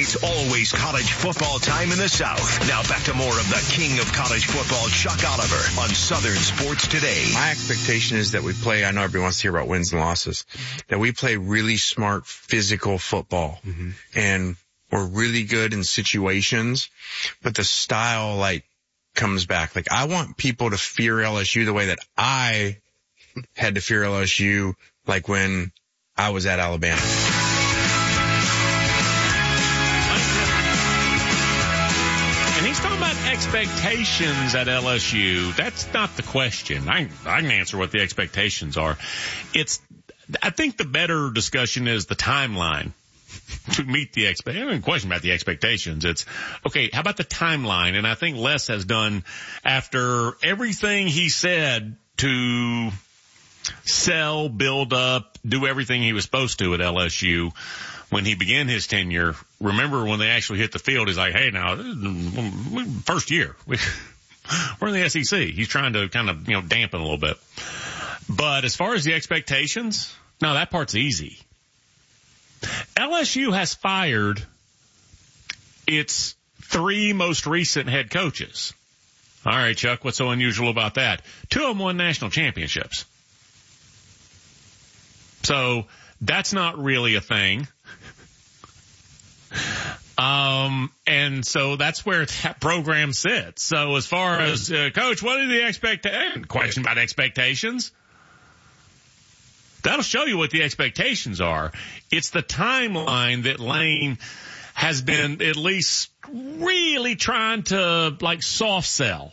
It's always college football time in the South. Now back to more of the king of college football, Chuck Oliver, on Southern Sports Today. My expectation is that we play, I know everybody wants to hear about wins and losses, that we play really smart physical football. Mm-hmm. And we're really good in situations, but the style comes back. I want people to fear LSU the way that I had to fear LSU when I was at Alabama. And he's talking about expectations at LSU. That's not the question. I can answer what the expectations are. I think the better discussion is the timeline to meet the expectations. I don't question about the expectations. It's, okay, how about the timeline? And I think Les has done, after everything he said to sell, build up, do everything he was supposed to at LSU when he began his tenure. Remember when they actually hit the field, he's like, hey, now, first year. We're in the SEC. He's trying to kind of, dampen a little bit. But as far as the expectations, no, that part's easy. LSU has fired its 3 most recent head coaches. All right, Chuck, what's so unusual about that? 2 of them won national championships. So that's not really a thing. And so that's where that program sits. So as far as, Coach, what are the expectations? Question about expectations. That'll show you what the expectations are. It's the timeline that Lane has been at least really trying to soft sell.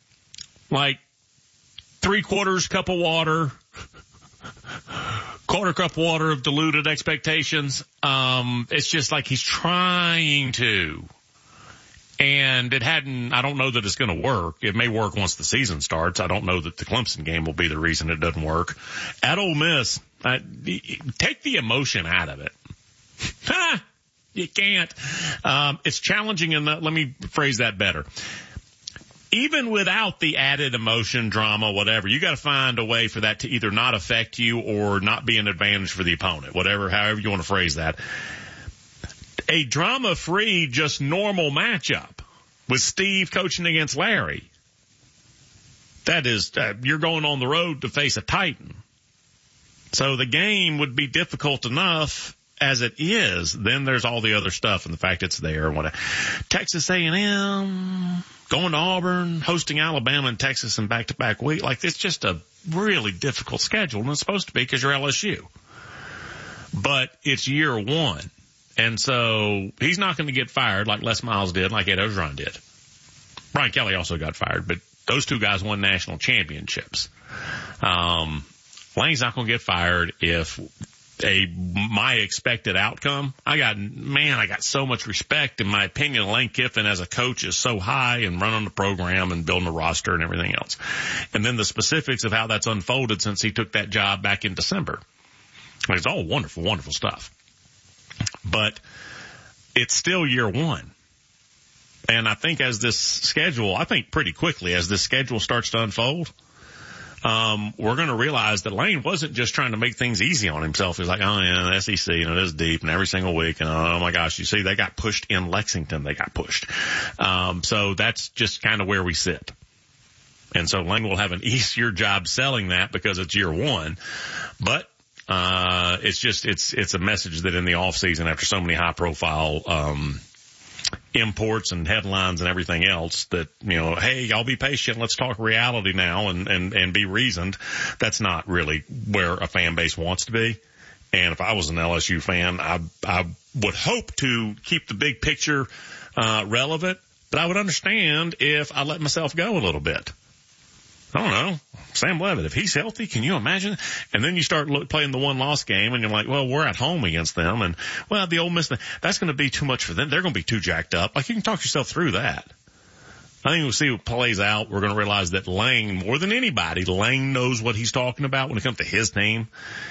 3/4 cup of water, 1/4 cup of water of diluted expectations. It's just he's trying to. And I don't know that it's going to work. It may work once the season starts. I don't know that the Clemson game will be the reason it doesn't work. At Ole Miss, take the emotion out of it. You can't. It's challenging let me phrase that better. Even without the added emotion, drama, whatever, you got to find a way for that to either not affect you or not be an advantage for the opponent, however you want to phrase that. A drama-free, just normal matchup with Steve coaching against Larry. That is, you're going on the road to face a Titan. So the game would be difficult enough as it is. Then there's all the other stuff and the fact it's there. Texas A&M, going to Auburn, hosting Alabama and Texas in back-to-back week. It's just a really difficult schedule, and it's supposed to be because you're LSU. But it's year 1. And so he's not going to get fired like Les Miles did, like Ed Orgeron did. Brian Kelly also got fired, but those 2 guys won national championships. Lane's not going to get fired if my expected outcome. I got so much respect. In my opinion, Lane Kiffin as a coach is so high and running the program and building a roster and everything else. And then the specifics of how that's unfolded since he took that job back in December. It's all wonderful, wonderful stuff. But it's still year 1. And I think pretty quickly as this schedule starts to unfold, we're going to realize that Lane wasn't just trying to make things easy on himself. He's like, oh yeah, the SEC, it is deep and every single week. And oh my gosh, you see, they got pushed in Lexington. They got pushed. So that's just kind of where we sit. And so Lane will have an easier job selling that because it's year 1. But it's a message that in the off season, after so many high profile, imports and headlines and everything else that, hey, y'all be patient. Let's talk reality now and be reasoned. That's not really where a fan base wants to be. And if I was an LSU fan, I would hope to keep the big picture, relevant, but I would understand if I let myself go a little bit. I don't know. Sam Levitt, if he's healthy, can you imagine? And then you start playing the 1-loss game and you're like, well, we're at home against them. And well, the Ole Miss, that's going to be too much for them. They're going to be too jacked up. You can talk yourself through that. I think we'll see what plays out. We're going to realize that Lane, more than anybody, Lane knows what he's talking about when it comes to his team.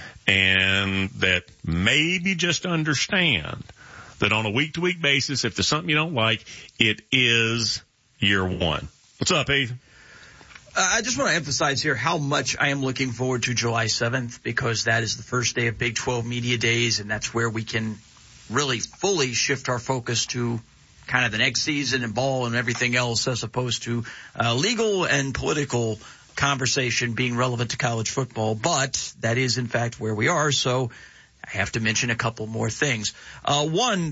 And that maybe just understand that on a week-to-week basis, if there's something you don't like, it is year 1. What's up, Heath? I just want to emphasize here how much I am looking forward to July 7th, because that is the first day of Big 12 Media Days, and that's where we can really fully shift our focus to kind of the next season and ball and everything else, as opposed to legal and political conversation being relevant to college football. But that is, in fact, where we are. So I have to mention a couple more things. One,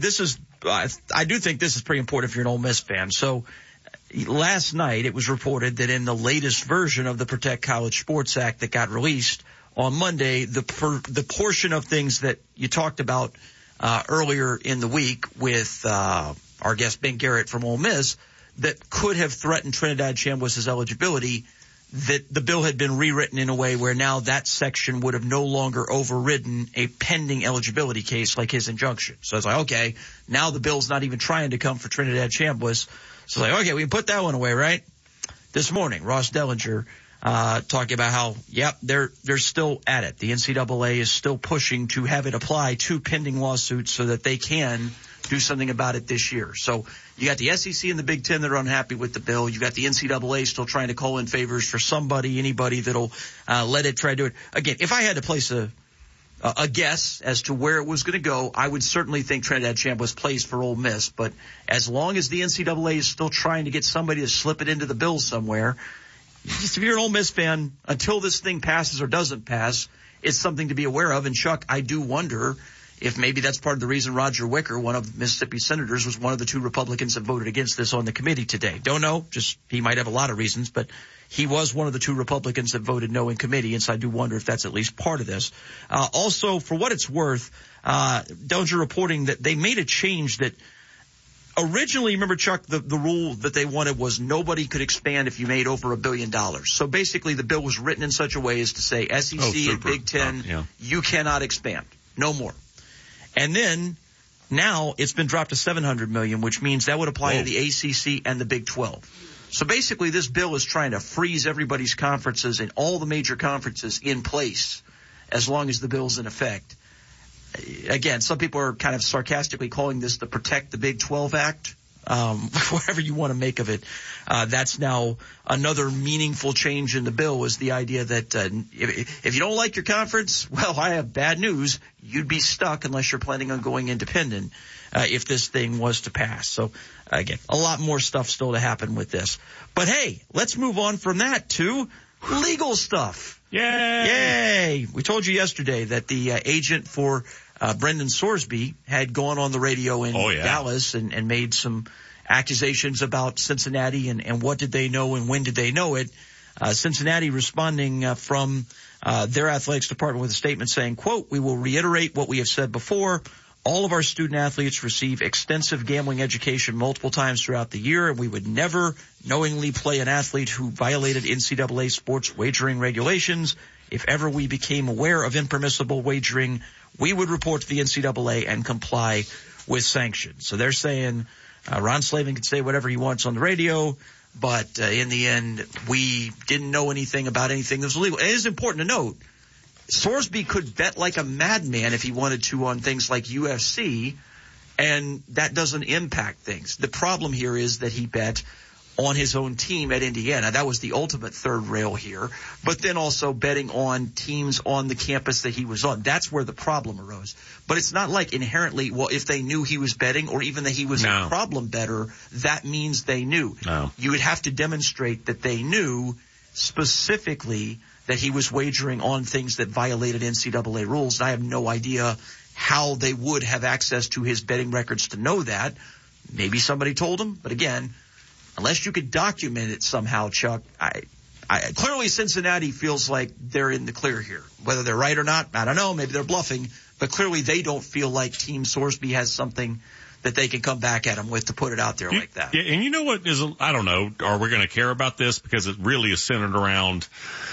I do think this is pretty important if you're an Ole Miss fan. So last night it was reported that in the latest version of the Protect College Sports Act that got released on Monday, the portion of things that you talked about earlier in the week with our guest Ben Garrett from Ole Miss that could have threatened Trinidad Chambliss' eligibility, that the bill had been rewritten in a way where now that section would have no longer overridden a pending eligibility case like his injunction. So it's like, okay, now the bill's not even trying to come for Trinidad Chambliss. So it's like, okay, we can put that one away, right? This morning, Ross Dellinger talking about how, they're still at it. The NCAA is still pushing to have it apply to pending lawsuits so that they can do something about it this year. So you got the SEC and the Big Ten that are unhappy with the bill. You got the NCAA still trying to call in favors for anybody that'll let it try to do it. Again, if I had to place a guess as to where it was going to go, I would certainly think Trinidad Chambliss plays for Ole Miss. But as long as the NCAA is still trying to get somebody to slip it into the bill somewhere, if you're an Ole Miss fan, until this thing passes or doesn't pass, it's something to be aware of. And Chuck, I do wonder if maybe that's part of the reason Roger Wicker, one of Mississippi's senators, was one of the two Republicans that voted against this on the committee today. Don't know. Just he might have a lot of reasons, but he was one of the two Republicans that voted no in committee, and so I do wonder if that's at least part of this. Also, for what it's worth, Dellinger reporting that they made a change that originally, remember, Chuck, the rule that they wanted was nobody could expand if you made over $1 billion. So basically the bill was written in such a way as to say SEC and Big Ten, you cannot expand. No more. And then now it's been dropped to $700 million, which means that would apply to the ACC and the Big 12. So basically this bill is trying to freeze everybody's conferences and all the major conferences in place as long as the bill's in effect. Again, some people are kind of sarcastically calling this the Protect the Big 12 Act. Whatever you want to make of it. That's now another meaningful change in the bill, is the idea that if you don't like your conference, well, I have bad news. You'd be stuck unless you're planning on going independent if this thing was to pass. So, again, a lot more stuff still to happen with this. But, hey, let's move on from that to legal stuff. Yay! We told you yesterday that the agent for Brendan Sorsby had gone on the radio in Dallas and made some accusations about Cincinnati and what did they know and when did they know it. Cincinnati responding from their athletics department with a statement saying, quote, "We will reiterate what we have said before. All of our student athletes receive extensive gambling education multiple times throughout the year, and we would never knowingly play an athlete who violated NCAA sports wagering regulations. If ever we became aware of impermissible wagering, we would report to the NCAA and comply with sanctions." So they're saying Ron Slavin can say whatever he wants on the radio, but in the end, we didn't know anything about anything that was illegal. And it is important to note, Sorsby could bet like a madman if he wanted to on things like UFC, and that doesn't impact things. The problem here is that he bet on his own team at Indiana. That was the ultimate third rail here. But then also betting on teams on the campus that he was on. That's where the problem arose. But it's not like inherently, well, if they knew he was betting or even that he was a problem bettor, that means they knew. No. You would have to demonstrate that they knew specifically that he was wagering on things that violated NCAA rules. And I have no idea how they would have access to his betting records to know that. Maybe somebody told him, but again, unless you could document it somehow, Chuck, I clearly Cincinnati feels like they're in the clear here. Whether they're right or not, I don't know. Maybe they're bluffing, but clearly they don't feel like Team Sorsby has something that they can come back at him with to put it out there like that. Yeah, and you know what is, I don't know, are we going to care about this? Because it really is centered around,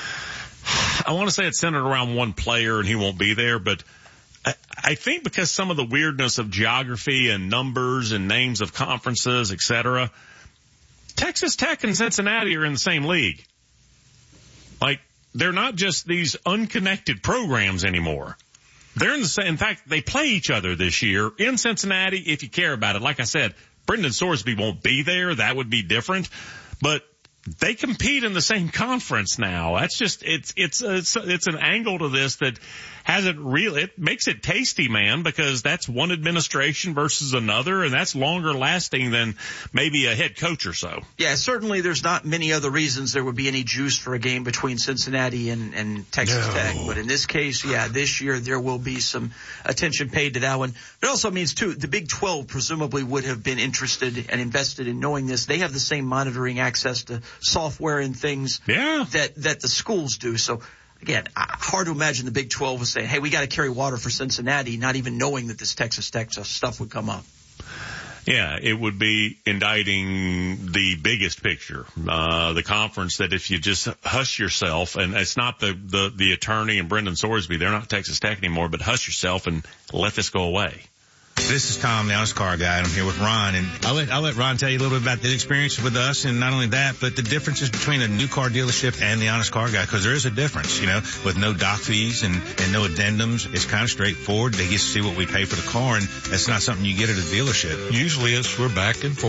I want to say it's centered around one player and he won't be there, but I think because some of the weirdness of geography and numbers and names of conferences, et cetera, Texas Tech and Cincinnati are in the same league. Like, they're not just these unconnected programs anymore. They're in the same, in fact, they play each other this year in Cincinnati if you care about it. Like I said, Brendan Sorsby won't be there. That would be different. But they compete in the same conference now. That's just, it's an angle to this that hasn't really, it makes it tasty, man, because that's one administration versus another, and that's longer lasting than maybe a head coach or so. Yeah, certainly there's not many other reasons there would be any juice for a game between Cincinnati and Texas Tech. But in this case, yeah, this year there will be some attention paid to that one. It also means, too, the Big 12 presumably would have been interested and invested in knowing this. They have the same monitoring access to software and things that the schools do. So, again, hard to imagine the Big 12 was saying, hey, we got to carry water for Cincinnati, not even knowing that this Texas Tech stuff would come up. Yeah, it would be indicting the biggest picture, the conference, that if you just hush yourself, and it's not the attorney and Brendan Sorsby, they're not Texas Tech anymore, but hush yourself and let this go away. This is Tom, the honest car guy, and I'm here with Ron. And I'll let Ron tell you a little bit about his experience with us, and not only that, but the differences between a new car dealership and the honest car guy, because there is a difference, with no doc fees and no addendums. It's kind of straightforward. They get to see what we pay for the car, and that's not something you get at a dealership. Usually we're back and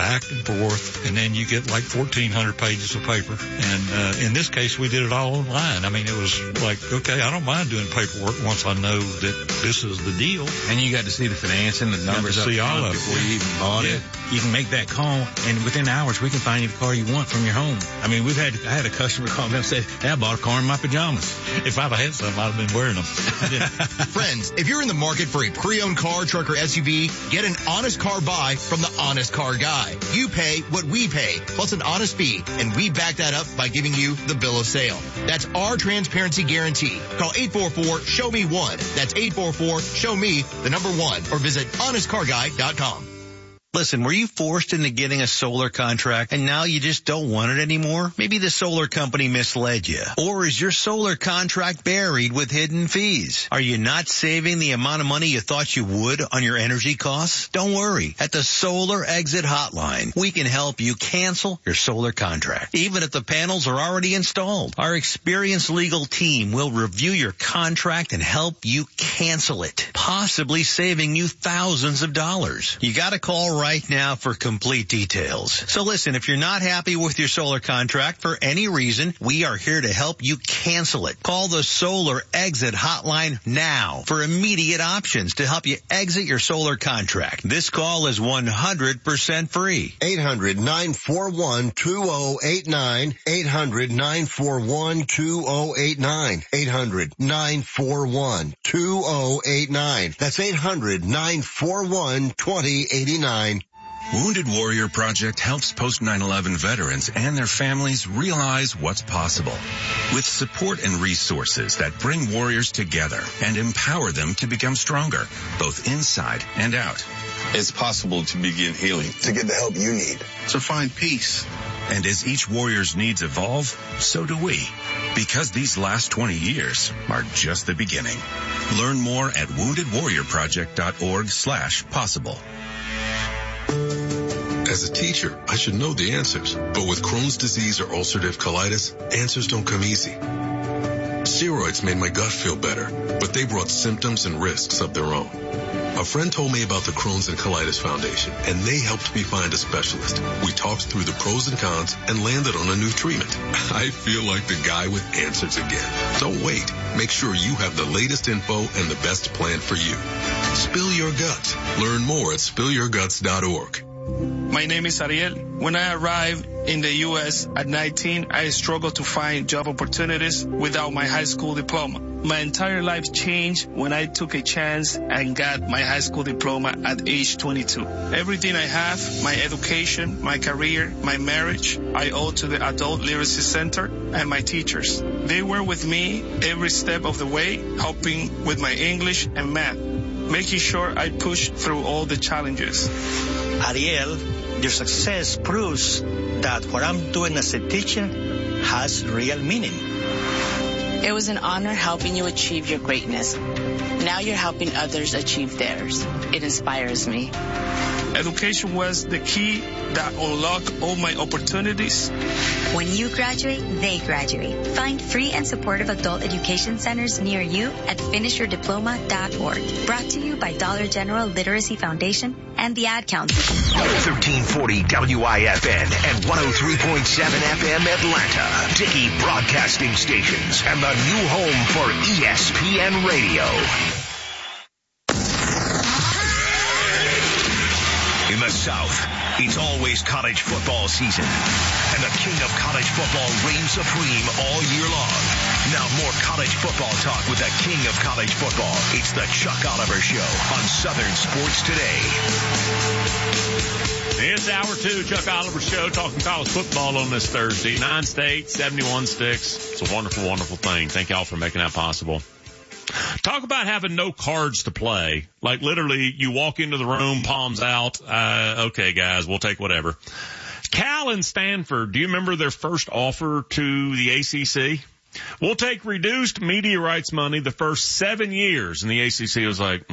forth, and then you get like 1,400 pages of paper. And in this case, we did it all online. I mean, it was like, okay, I don't mind doing paperwork once I know that this is the deal. And you got to see the financing, the numbers up front before you even bought it. You can make that call, and within hours, we can find you the car you want from your home. I mean, I had a customer call me and say, hey, I bought a car in my pajamas. If I'd have had some, I'd have been wearing them. Friends, if you're in the market for a pre-owned car, truck, or SUV, get an honest car buy from the Honest Car Guy. You pay what we pay, plus an honest fee, and we back that up by giving you the bill of sale. That's our transparency guarantee. Call 844-SHOW-ME-1. That's 844-SHOW-ME-1, or visit honestcarguy.com. Listen, were you forced into getting a solar contract and now you just don't want it anymore? Maybe the solar company misled you. Or is your solar contract buried with hidden fees? Are you not saving the amount of money you thought you would on your energy costs? Don't worry. At the Solar Exit Hotline, we can help you cancel your solar contract, even if the panels are already installed. Our experienced legal team will review your contract and help you cancel it, possibly saving you thousands of dollars. You got to call right now for complete details. So listen, if you're not happy with your solar contract for any reason, we are here to help you cancel it. Call the Solar Exit Hotline now for immediate options to help you exit your solar contract. This call is 100% free. 800-941-2089. 800-941-2089. 800-941-2089. That's 800-941-2089. Wounded Warrior Project helps post 9/11 veterans and their families realize what's possible. With support and resources that bring warriors together and empower them to become stronger, both inside and out. It's possible to begin healing, to get the help you need, to find peace. And as each warrior's needs evolve, so do we. Because these last 20 years are just the beginning. Learn more at woundedwarriorproject.org/possible. As a teacher, I should know the answers. But with Crohn's disease or ulcerative colitis, answers don't come easy. Steroids made my gut feel better, but they brought symptoms and risks of their own. A friend told me about the Crohn's and Colitis Foundation, and they helped me find a specialist. We talked through the pros and cons and landed on a new treatment. I feel like the guy with answers again. Don't wait. Make sure you have the latest info and the best plan for you. Spill your guts. Learn more at spillyourguts.org. My name is Ariel. When I arrived in the U.S. at 19, I struggled to find job opportunities without my high school diploma. My entire life changed when I took a chance and got my high school diploma at age 22. Everything I have, my education, my career, my marriage, I owe to the Adult Literacy Center and my teachers. They were with me every step of the way, helping with my English and math, making sure I pushed through all the challenges. Ariel, your success proves that what I'm doing as a teacher has real meaning. It was an honor helping you achieve your greatness. Now you're helping others achieve theirs. It inspires me. Education was the key that unlocked all my opportunities. When you graduate, they graduate. Find free and supportive adult education centers near you at finishyourdiploma.org. Brought to you by Dollar General Literacy Foundation and the Ad Council. 1340 WIFN and 103.7 FM Atlanta. Dickey Broadcasting Stations and the new home for ESPN Radio. In the South, it's always college football season, and the king of college football reigns supreme all year long. Now more college football talk with the king of college football. It's the Chuck Oliver Show on Southern Sports Today. It's Hour 2, Chuck Oliver Show, talking college football on this Thursday. 9 states, 71 sticks. It's a wonderful, wonderful thing. Thank y'all for making that possible. Talk about having no cards to play. Like literally you walk into the room, palms out. Okay, guys, we'll take whatever. Cal and Stanford, do you remember their first offer to the ACC? We'll take reduced media rights money the first 7 years. And the ACC was like,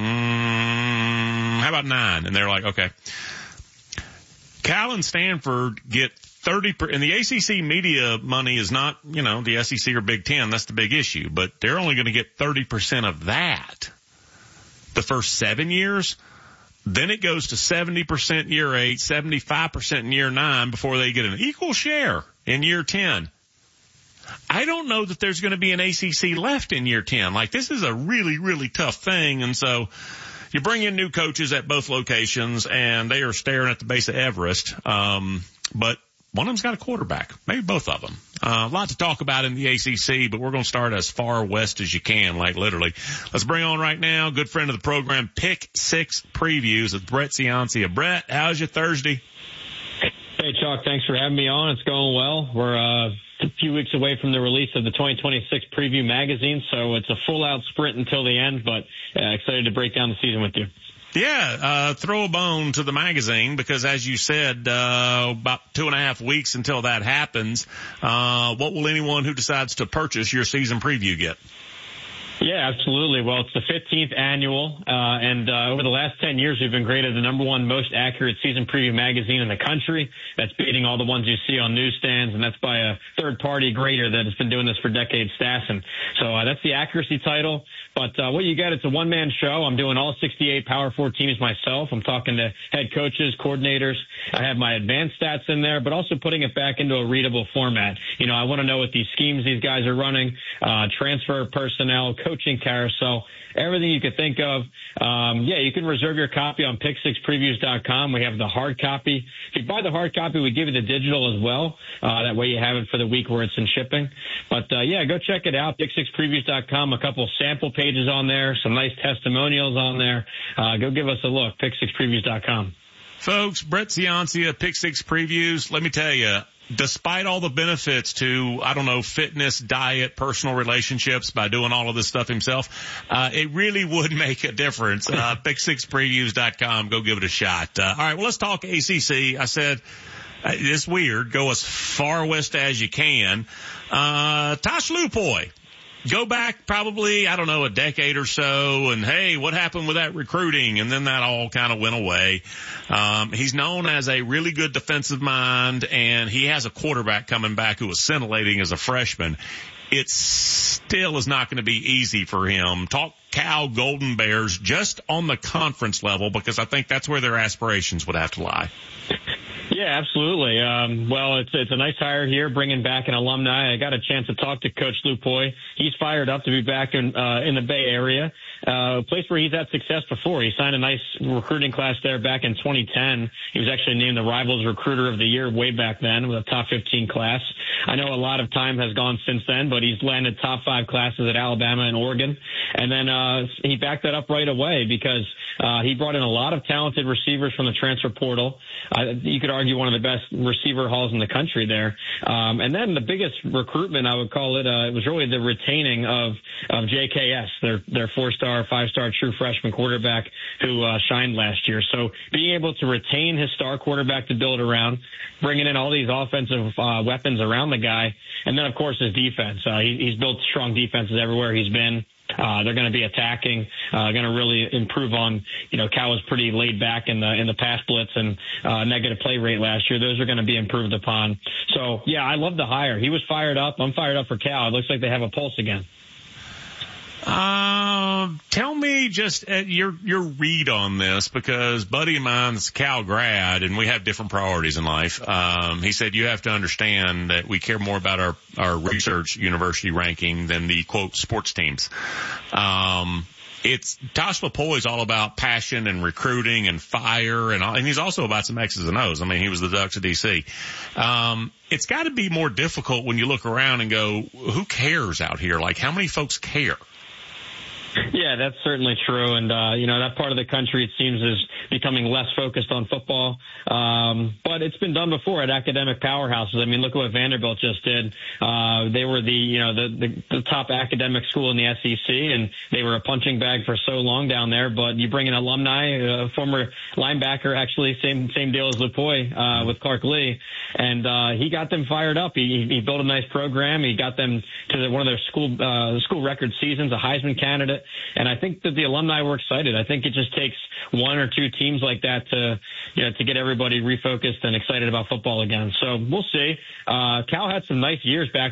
how about 9? And they're like, okay. Cal and Stanford get 30%, and the ACC media money is not, the SEC or Big Ten. That's the big issue, but they're only going to get 30% of that the first 7 years. Then it goes to 70% year 8, 75% in year 9 before they get an equal share in year 10. I don't know that there's going to be an ACC left in year 10. Like, this is a really, really tough thing. And so you bring in new coaches at both locations and they are staring at the base of Everest. But one of them's got a quarterback, maybe both of them. A lot to talk about in the ACC, but we're going to start as far west as you can, like literally. Let's bring on right now, good friend of the program, Pick 6 Previews with Brett Ciancia. Brett, how's your Thursday? Hey, Chuck, thanks for having me on. It's going well. We're a few weeks away from the release of the 2026 Preview magazine, so it's a full-out sprint until the end, but excited to break down the season with you. Yeah, throw a bone to the magazine because, as you said, about 2.5 weeks until that happens. What will anyone who decides to purchase your season preview get? Yeah, absolutely. Well, it's the 15th annual, and over the last 10 years, we've been graded the #1 most accurate season preview magazine in the country. That's beating all the ones you see on newsstands, and that's by a third-party grader that has been doing this for decades, Stassen. So that's the accuracy title. But what you get, it's a one-man show. I'm doing all 68 Power 4 teams myself. I'm talking to head coaches, coordinators. I have my advanced stats in there, but also putting it back into a readable format. I want to know what these schemes these guys are running, transfer personnel, coaching carousel, everything you could think of. You can reserve your copy on pick6previews.com. We have the hard copy. If you buy the hard copy, we give you the digital as well. That way you have it for the week where it's in shipping. But go check it out, pick6previews.com. A couple sample pages on there, some nice testimonials on there. Go give us a look, pick6previews.com. Folks, Brett Ciancia, Pick 6 Previews. Let me tell you, despite all the benefits to, fitness, diet, personal relationships by doing all of this stuff himself, it really would make a difference. Pick6previews.com. Go give it a shot. All right. Well, let's talk ACC. I said, it's weird. Go as far west as you can. Tosh Lupoi. Go back probably, a decade or so, and hey, what happened with that recruiting? And then that all kind of went away. He's known as a really good defensive mind, and he has a quarterback coming back who was scintillating as a freshman. It still is not going to be easy for him. Talk Cal Golden Bears just on the conference level, because I think that's where their aspirations would have to lie. Yeah, absolutely. It's a nice hire here, bringing back an alumni. I got a chance to talk to Coach Lupoi. He's fired up to be back in the Bay Area, a place where he's had success before. He signed a nice recruiting class there back in 2010. He was actually named the Rivals Recruiter of the Year way back then with a top 15 class. I know a lot of time has gone since then, but he's landed top 5 classes at Alabama and Oregon. And then he backed that up right away because he brought in a lot of talented receivers from the transfer portal. You could argue one of the best receiver hauls in the country there. And then the biggest recruitment, I would call it, it was really the retaining of JKS, their 4-star, 5-star true freshman quarterback who shined last year. So being able to retain his star quarterback to build around, bringing in all these offensive weapons around the guy, and then, of course, his defense. He's built strong defenses everywhere he's been. They're going to be attacking, going to really improve on, Cal was pretty laid back in the pass blitz and negative play rate last year. Those are going to be improved upon. So, yeah, I love the hire. He was fired up. I'm fired up for Cal. It looks like they have a pulse again. Tell me just your read on this, because buddy of mine's a Cal grad and we have different priorities in life. He said you have to understand that we care more about our research university ranking than the quote sports teams. It's Tosh LaPoy is all about passion and recruiting and fire and he's also about some X's and O's. I mean, he was the Ducks of DC. It's got to be more difficult when you look around and go, who cares out here? Like, how many folks care? Yeah, that's certainly true. And, that part of the country, it seems, is becoming less focused on football. But it's been done before at academic powerhouses. I mean, look at what Vanderbilt just did. They were the top academic school in the SEC, and they were a punching bag for so long down there. But you bring an alumni, a former linebacker, actually, same deal as LaPoy, with Clark Lee. And, he got them fired up. He built a nice program. He got them to one of their school record seasons, a Heisman candidate. And I think that the alumni were excited. I think it just takes one or two teams like that to get everybody refocused and excited about football again. So we'll see. Cal had some nice years back